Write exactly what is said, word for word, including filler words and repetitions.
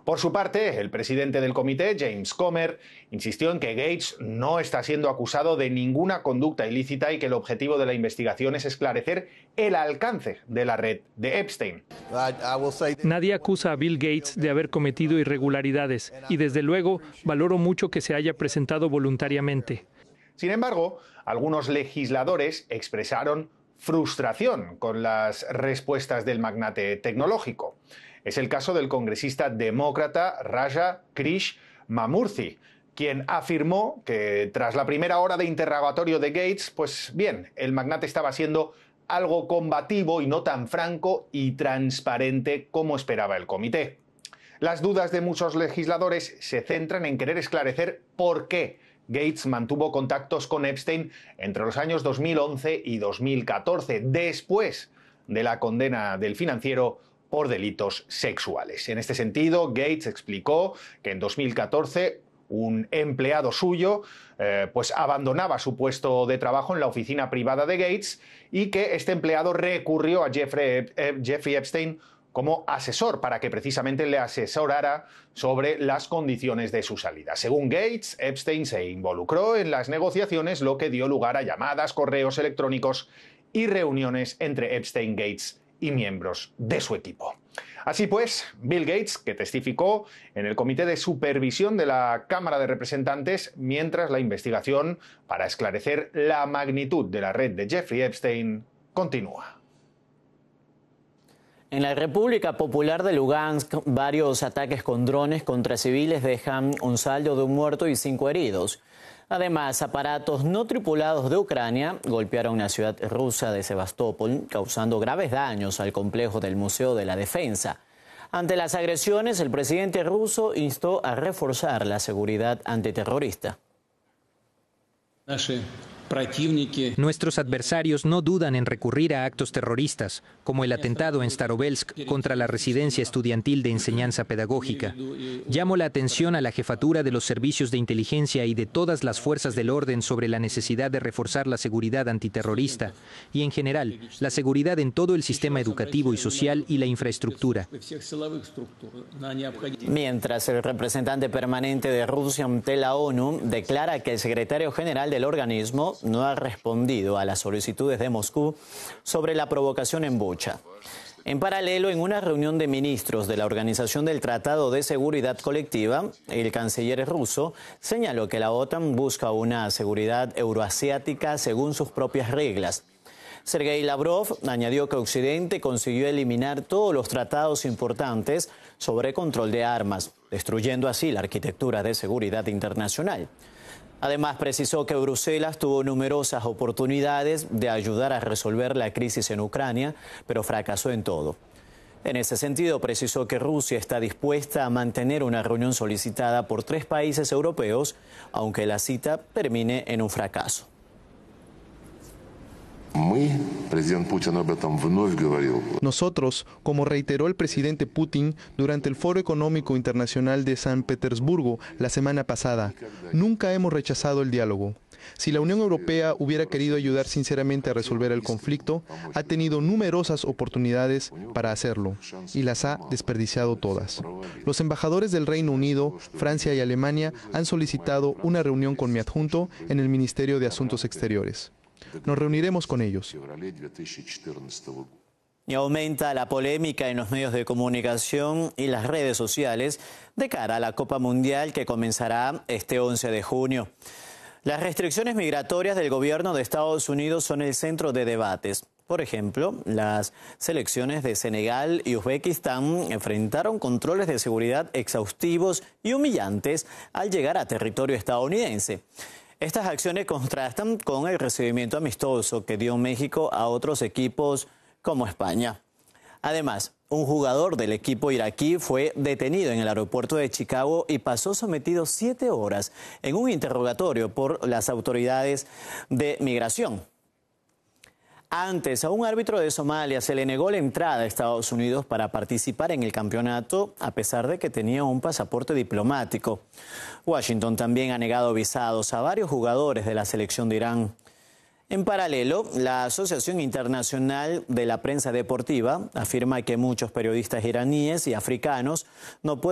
Por su parte, el presidente del comité, James Comer, insistió en que Gates no está siendo acusado de ninguna conducta ilícita y que el objetivo de la investigación es esclarecer el alcance de la red de Epstein. Nadie acusa a Bill Gates de haber cometido irregularidades y desde luego valoro mucho que se haya presentado voluntariamente. Sin embargo, algunos legisladores expresaron frustración con las respuestas del magnate tecnológico. Es el caso del congresista demócrata Raja Krishnamurthy, quien afirmó que tras la primera hora de interrogatorio de Gates, pues bien, el magnate estaba siendo algo combativo y no tan franco y transparente como esperaba el comité. Las dudas de muchos legisladores se centran en querer esclarecer por qué Gates mantuvo contactos con Epstein entre los años dos mil once y dos mil catorce, después de la condena del financiero por delitos sexuales. En este sentido, Gates explicó que en dos mil catorce un empleado suyo eh, pues abandonaba su puesto de trabajo en la oficina privada de Gates y que este empleado recurrió a Jeffrey, eh, Jeffrey Epstein como asesor para que precisamente le asesorara sobre las condiciones de su salida. Según Gates, Epstein se involucró en las negociaciones, lo que dio lugar a llamadas, correos electrónicos y reuniones entre Epstein, Gates y miembros de su equipo. Así pues, Bill Gates, que testificó en el Comité de Supervisión de la Cámara de Representantes mientras la investigación para esclarecer la magnitud de la red de Jeffrey Epstein continúa. En la República Popular de Lugansk, varios ataques con drones contra civiles dejan un saldo de un muerto y cinco heridos. Además, aparatos no tripulados de Ucrania golpearon la ciudad rusa de Sebastopol, causando graves daños al complejo del Museo de la Defensa. Ante las agresiones, el presidente ruso instó a reforzar la seguridad antiterrorista. Nuestros adversarios no dudan en recurrir a actos terroristas, como el atentado en Starovelsk contra la residencia estudiantil de enseñanza pedagógica. Llamo la atención a la jefatura de los servicios de inteligencia y de todas las fuerzas del orden sobre la necesidad de reforzar la seguridad antiterrorista y, en general, la seguridad en todo el sistema educativo y social y la infraestructura. Mientras el representante permanente de Rusia ante la ONU declara que el secretario general del organismo no ha respondido a las solicitudes de Moscú sobre la provocación en Bucha. En paralelo, en una reunión de ministros de la Organización del Tratado de Seguridad Colectiva, el canciller ruso señaló que la OTAN busca una seguridad euroasiática según sus propias reglas. Sergei Lavrov añadió que Occidente consiguió eliminar todos los tratados importantes sobre control de armas, destruyendo así la arquitectura de seguridad internacional. Además, precisó que Bruselas tuvo numerosas oportunidades de ayudar a resolver la crisis en Ucrania, pero fracasó en todo. En ese sentido, precisó que Rusia está dispuesta a mantener una reunión solicitada por tres países europeos, aunque la cita termine en un fracaso. Nosotros, como reiteró el presidente Putin durante el Foro Económico Internacional de San Petersburgo la semana pasada, nunca hemos rechazado el diálogo. Si la Unión Europea hubiera querido ayudar sinceramente a resolver el conflicto, ha tenido numerosas oportunidades para hacerlo y las ha desperdiciado todas. Los embajadores del Reino Unido, Francia y Alemania han solicitado una reunión con mi adjunto en el Ministerio de Asuntos Exteriores. Nos reuniremos con ellos. Y aumenta la polémica en los medios de comunicación y las redes sociales de cara a la Copa Mundial que comenzará este once de junio. Las restricciones migratorias del gobierno de Estados Unidos son el centro de debates. Por ejemplo, las selecciones de Senegal y Uzbekistán enfrentaron controles de seguridad exhaustivos y humillantes al llegar a territorio estadounidense. Estas acciones contrastan con el recibimiento amistoso que dio México a otros equipos como España. Además, un jugador del equipo iraquí fue detenido en el aeropuerto de Chicago y pasó sometido siete horas en un interrogatorio por las autoridades de migración. Antes, a un árbitro de Somalia se le negó la entrada a Estados Unidos para participar en el campeonato, a pesar de que tenía un pasaporte diplomático. Washington también ha negado visados a varios jugadores de la selección de Irán. En paralelo, la Asociación Internacional de la Prensa Deportiva afirma que muchos periodistas iraníes y africanos no pueden